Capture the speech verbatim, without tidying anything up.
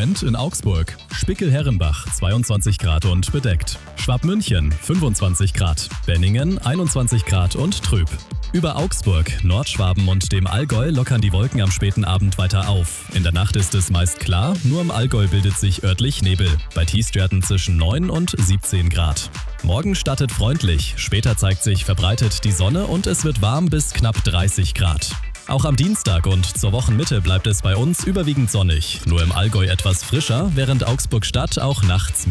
Moment in Augsburg. Spickel-Herrenbach zweiundzwanzig Grad und bedeckt. Schwabmünchen fünfundzwanzig Grad. Benningen einundzwanzig Grad und trüb. Über Augsburg, Nordschwaben und dem Allgäu lockern die Wolken am späten Abend weiter auf. In der Nacht ist es meist klar, nur im Allgäu bildet sich örtlich Nebel. Bei Tiefstwerten zwischen neun und siebzehn Grad. Morgen startet freundlich, später zeigt sich verbreitet die Sonne und es wird warm bis knapp dreißig Grad. Auch am Dienstag und zur Wochenmitte bleibt es bei uns überwiegend sonnig. Nur im Allgäu etwas frischer, während Augsburg Stadt auch nachts